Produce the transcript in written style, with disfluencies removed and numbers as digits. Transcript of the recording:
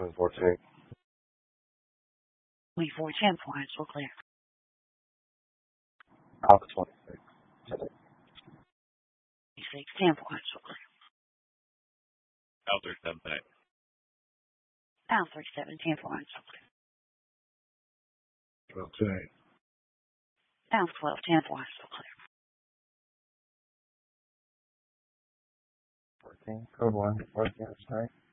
14. 24, 10 points, we're clear. Alpha 26. 26, 10 points, we're clear. Alpha 37. Alpha 37, 10 points, we're clear. 12 to 8. Alpha 12, 10 points, we're clear. 14. Code 1. 14 tonight.